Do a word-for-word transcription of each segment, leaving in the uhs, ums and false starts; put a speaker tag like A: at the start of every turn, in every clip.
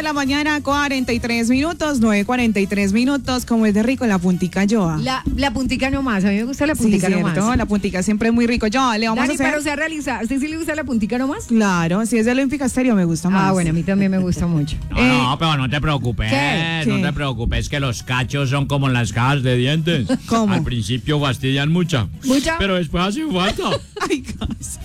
A: la mañana, cuarenta y tres minutos, nueve cuarenta y tres minutos. Como es de rico la puntica, Joa.
B: La, la puntica nomás, a mí me gusta la puntica
A: sí,
B: nomás.
A: Cierto, la puntica siempre es muy rico. Joa, le vamos
B: Dani,
A: a hacer...
B: pero se ha realizado. ¿A usted sí le gusta la puntica nomás?
A: Claro, si es de Olímpica Estéreo me gusta más.
B: Ah, bueno, a mí también me gusta mucho.
C: No,
A: Eh,
C: no, pero no te preocupes,
B: ¿Qué?
C: no
A: ¿Qué?
C: te preocupes, que los cachos son como las cajas de dientes.
A: ¿Cómo?
C: Al principio fastidian mucha,
B: ¿Mucha?
C: pero después hacen falta.
A: Ay, qué asco.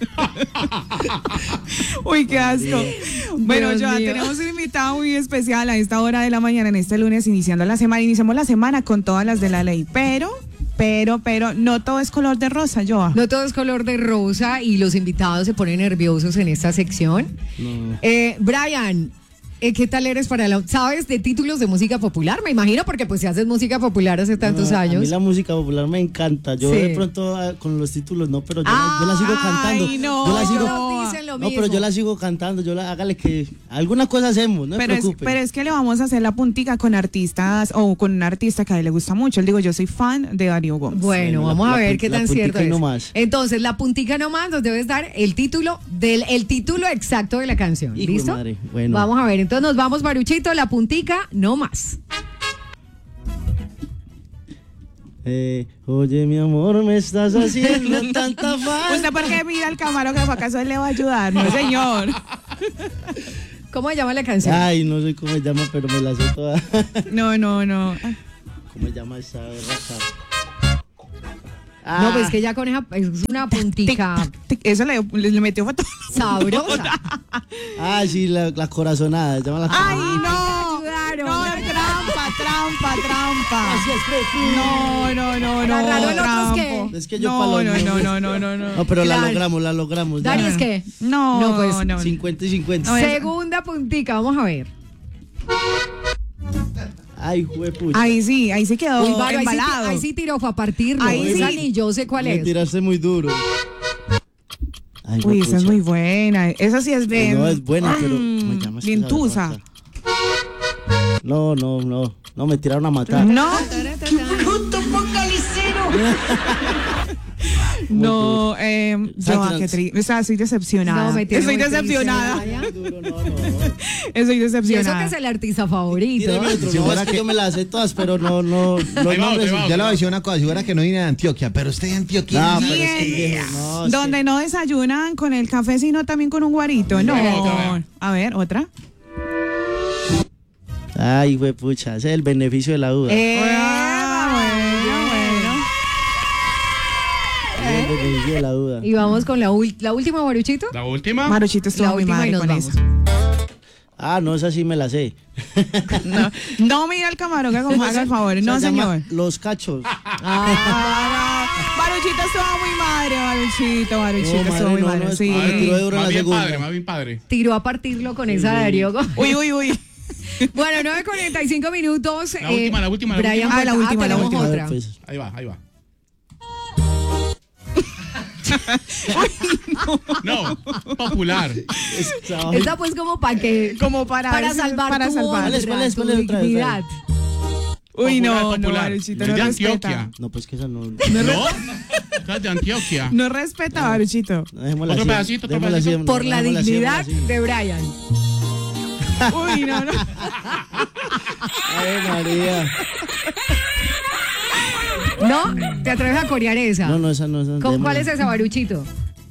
A: Uy, qué asco. Bueno,
B: Dios
A: Joa,
B: mío.
A: tenemos un invitado muy especial a esta hora de la mañana, en este lunes, iniciando la semana. Iniciamos la semana con todas las de la ley, pero, pero, pero, no todo es color de rosa, Joa.
B: No todo es color de rosa y los invitados se ponen nerviosos en esta sección.
D: No.
B: Eh, Brian, eh, ¿qué tal eres para la... ¿Sabes de títulos de música popular? Me imagino, porque pues si haces música popular hace tantos
D: No, A
B: años.
D: mí la música popular me encanta. Yo
B: Sí.
D: de pronto ah, con los títulos no, pero yo,
B: Ah,
D: la, yo la sigo
A: ay,
D: cantando.
A: no,
D: yo la sigo,
B: todos dicen lo
D: no,
B: mismo.
D: pero yo la sigo cantando. Yo la, hágale que alguna cosa hacemos, no se
A: Pero es,
D: preocupe.
A: pero es que le vamos a hacer la puntica con artistas o con un artista que a él le gusta mucho. Él digo, yo soy fan de Darío Gómez.
B: Bueno,
D: Bueno, la-
B: vamos a
D: la
B: ver
D: pun-
B: qué
D: la
B: tan
D: puntica
B: cierto
D: y
B: es.
D: no más.
B: Entonces, la puntica nomás nos debes dar el título del el título exacto de la canción.
D: Hijo de
B: ¿Listo?
D: madre, bueno.
B: Vamos a ver. Entonces nos vamos, Baruchito, la puntica no más.
D: Eh, oye, mi amor, me estás haciendo tanta falta.
A: ¿Usted por qué mira al camarógrafo? ¿Acaso él le va a ayudar? No, señor.
B: ¿Cómo se llama la canción?
D: Ay, no sé cómo se llama, pero me la sé toda.
A: No, no, no.
D: ¿Cómo se llama esa berraca?
B: No, pues que ya con esa es una puntica
A: Tic, Eso le, le, le metió foto.
B: sabrosa.
D: Ah, sí, la, la corazonada. Se llama la
A: ¡Ay,
D: corazonada.
A: no! No, trampa, trampa, trampa. No, no, no, no.
B: Para raro el otro es
A: trampo.
B: que-
D: Es que yo
A: No,
D: pa' los
A: no, no,
D: números.
A: no, no, no, no.
D: No, pero la
B: Claro.
D: logramos, la logramos. ya.
B: Dani, ¿es qué?
A: No,
B: No, pues,
A: no.
D: cincuenta y cincuenta.
A: No, es-
B: Segunda puntica, vamos a ver.
D: Ay, juepucha.
A: Ahí sí, ahí sí quedó
B: Uy, Varo, ahí, sí,
A: embalado.
B: ahí sí tiró, fue a partirlo.
A: Ahí
B: Esa
A: sí.
B: ni yo sé cuál
D: Me
B: es.
D: tiraste muy duro. Ay,
A: Uy, esa es
D: juepucha.
A: muy buena. Esa sí es bien.
D: No, es buena, pero
A: Mm,
D: ¿cómo se llama esa
A: bien tusa.
D: berraca? No, no, no. No, me tiraron a matar.
A: No. No, eh, yo,
D: Ay,
A: qué triste. O sea, estoy decepcionada.
B: No, me tiene
A: Estoy
B: muy triste,
A: decepcionada.
B: Vaya.
D: Muy duro, no, no.
A: Estoy
B: Y eso
A: decepcionada.
B: que es el artista favorito.
D: Tíreme otro.
E: Si
D: No,
E: fuera
D: es que
E: que-
D: yo me las sé todas, pero no, no. Los
C: Ahí va,
D: nombres-
C: ahí va.
E: Ya le voy a decir una cosa, si fuera que no vine de Antioquia, pero usted de Antioquia.
D: No, pero es que
A: Bien.
D: viejo, no, es
A: Donde
D: que-
A: no desayunan con el café, sino también con un guarito. No.
C: Otra.
A: A ver, otra.
D: Ay, juepucha. Ese es el beneficio de la duda.
A: Eh, bueno, bueno.
D: Ese es el beneficio de la duda.
B: Y vamos con la, ul- la última, Baruchito.
C: La última.
A: Maruchito estuvo
B: La
A: muy
B: última
A: madre
B: y nos
A: con
B: vamos.
A: eso.
D: Ah, no, esa sí me la sé.
A: No, no mira el camarógrafo, como haga el favor. No,
D: Se llama
A: señor.
D: Los cachos.
A: Ah, no. Maruchito estuvo muy madre, Maruchito, Maruchito
D: No,
A: estuvo
D: madre,
A: muy
D: no,
A: madre.
D: no, es-
A: Sí.
D: me tiró de duro en
C: Más
D: la
C: bien
D: segunda.
C: padre, más bien padre.
B: Tiró a partirlo con esa Darío.
A: Uy, uy, uy.
B: Bueno, nueve cuarenta y cinco minutos.
C: La última, la última, la
B: Brian,
C: última.
A: Ah, la última, la
B: tenemos
A: última.
D: A ver,
B: otra.
D: pues.
C: Ahí va, ahí va. No, popular.
D: Esta-
B: Esta pues como para que...
A: Como para,
B: Para
A: ver si-
B: salvar
A: para
B: tu
A: salvar.
B: honra,
D: ¿Cuál es,
B: tu
D: cuál es, otra vez,
B: dignidad.
A: Uy, no,
C: Popular,
A: no,
C: popular.
A: Maruchito,
C: Es
A: no
C: de
A: respeta.
C: Antioquia.
D: No, pues que esa no.
C: ¿No? Esta es de Antioquia.
A: No respeta, Maruchito.
D: Dejémosla
C: Otro
D: así,
C: pedacito, otro
D: dejémosla así,
C: pedacito.
B: Por la
D: dejémosla así,
B: dignidad
D: dejémosla
B: de Brian.
A: Uy, no, no.
D: así. Ay, María.
B: ¿No? ¿Te atreves a corear esa?
D: No, no, esa no. Esa,
B: ¿Con cuál
D: démosla.
B: es esa, Baruchito?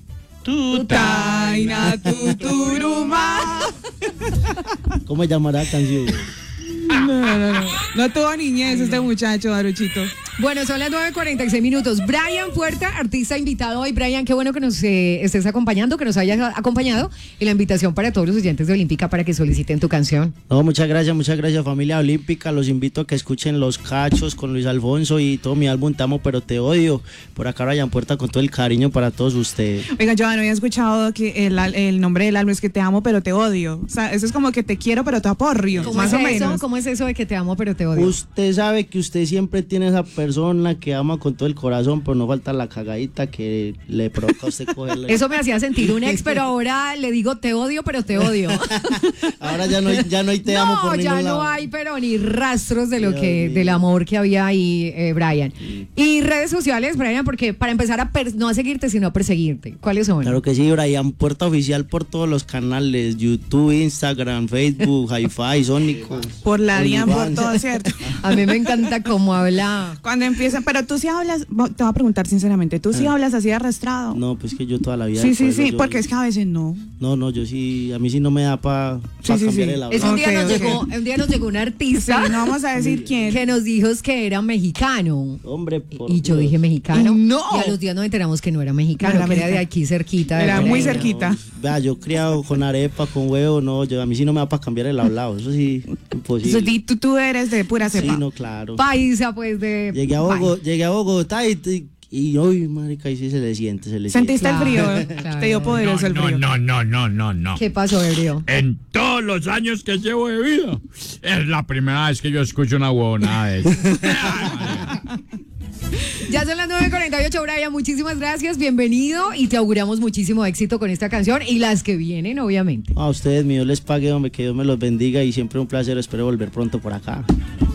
A: Taina, tu, turuma.
D: ¿Cómo se llamará la canción?
A: No, no, no. No tuvo niñez este muchacho, Maruchito.
B: Bueno, son las nueve cuarenta y seis minutos. Brian Puerta, artista invitado hoy. Brian, qué bueno que nos eh, estés acompañando, que nos hayas acompañado. Y la invitación para todos los oyentes de Olímpica para que soliciten tu canción.
D: No, muchas gracias, muchas gracias, familia olímpica. Los invito a que escuchen Los Cachos con Luis Alfonso y todo mi álbum Te Amo Pero Te Odio. Por acá Brian Puerta con todo el cariño para todos ustedes.
A: Oiga, yo no había escuchado que el, al- el nombre del álbum es que te amo, pero te odio. O sea, eso es como que te quiero, pero te aporrio.
B: ¿Cómo
A: Más
B: es
A: o
B: eso?
A: menos.
B: ¿Cómo es eso de que te amo pero te te odio.
D: Usted sabe que usted siempre tiene esa persona que ama con todo el corazón, pero no falta la cagadita que le provoca a usted cogerle.
B: Eso me hacía sentir un ex, pero ahora le digo te odio, pero te odio.
D: Ahora ya no hay, ya no hay te amo por
B: No, ya
D: ningún
B: no
D: lado.
B: hay, pero ni rastros de lo
D: Dios
B: que,
D: mío.
B: del amor que había ahí, eh, Brian. Y redes sociales, Brian, porque para empezar a per- no a seguirte, sino a perseguirte. ¿Cuáles son?
D: Claro que sí, Brian, Puerta Oficial por todos los canales, YouTube, Instagram, Facebook, Hi-Fi, Sónico.
A: Por la Dian, por
D: OnlyFans.
A: todo, ¿cierto?
B: A mí me encanta cómo habla.
A: Cuando empiezan, pero tú sí hablas, bo- te voy a preguntar sinceramente, ¿tú sí hablas así arrastrado?
D: No, pues que yo toda la vida.
A: Sí,
D: de
A: sí,
D: pueblo,
A: sí,
D: yo-
A: porque es que a veces no.
D: No, no, yo sí, a mí sí no me da para
A: Sí, sí,
D: cambiar
A: sí.
D: el
B: Es
D: habla.
B: un día
A: Ok,
B: nos
A: ok.
B: llegó, un día nos llegó un
A: Sí,
B: artista
A: no vamos a decir quién.
B: que nos dijo que era mexicano.
D: Hombre, por
B: Y yo
D: Dios.
B: dije mexicano.
A: No.
B: Y a los días nos enteramos que no era mexicano,
A: No era
B: que era de
A: mexicano.
B: aquí cerquita. de
A: Era
B: por
A: muy
B: ahí.
A: cerquita.
D: Vea, yo criado con arepa, con huevo, no, yo, a mí sí no me da para cambiar el hablado, eso sí, imposible.
A: Eso, di- tú, tú eres de pura
D: Sí,
A: cepa.
D: no, claro.
B: Paisa, pues, de...
D: Llegué a,
B: Paisa.
D: Bogo- llegué a Bogotá y, y, y uy, marica, y sí se le siente, se le
A: ¿Sentiste
B: Claro,
A: el frío?
B: claro.
A: Te dio poderoso el
C: No,
A: frío.
C: no, no, no, no, no.
B: ¿Qué pasó, Ebrio?
C: En todos los años que llevo de vida, es la primera vez que yo escucho una huevonada de eso.
B: Ya son las nueve cuarenta y ocho, Brian, muchísimas gracias, bienvenido y te auguramos muchísimo éxito con esta canción y las que vienen, obviamente.
D: A ustedes, mi Dios les pague, hombre, que Dios me los bendiga y siempre un placer, espero volver pronto por acá.